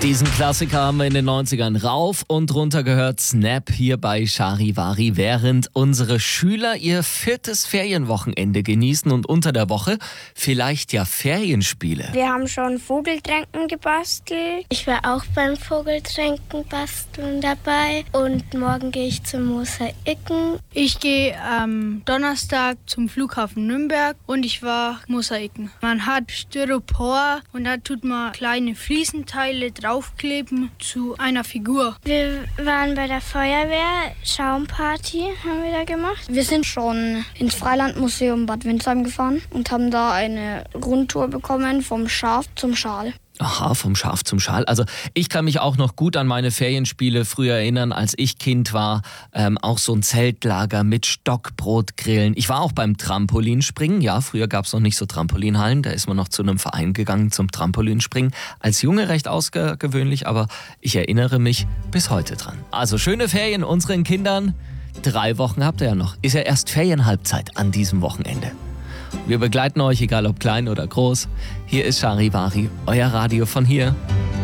Diesen Klassiker haben wir in den 90ern rauf und runter gehört. Snap hier bei Charivari, während unsere Schüler ihr 4. Ferienwochenende genießen und unter der Woche vielleicht ja Ferienspiele. Wir haben schon Vogeltränken gebastelt. Ich war auch beim Vogeltränken basteln dabei und morgen gehe ich zum Mosaiken. Ich gehe am Donnerstag zum Flughafen Nürnberg und ich war Mosaiken. Man hat Styropor und da tut man kleine Fliesenteile draufkleben zu einer Figur. Wir waren bei der Feuerwehr, Schaumparty haben wir da gemacht. Wir sind schon ins Freilandmuseum Bad Windsheim gefahren und haben da eine Rundtour bekommen vom Schaf zum Schal. Aha, vom Schaf zum Schal. Also ich kann mich auch noch gut an meine Ferienspiele früher erinnern, als ich Kind war. Auch so ein Zeltlager mit Stockbrotgrillen. Ich war auch beim Trampolinspringen. Ja, früher gab es noch nicht so Trampolinhallen. Da ist man noch zu einem Verein gegangen zum Trampolinspringen. Als Junge recht außergewöhnlich, aber ich erinnere mich bis heute dran. Also schöne Ferien unseren Kindern. 3 Wochen habt ihr ja noch. Ist ja erst Ferienhalbzeit an diesem Wochenende. Wir begleiten euch, egal ob klein oder groß. Hier ist Charivari, euer Radio von hier.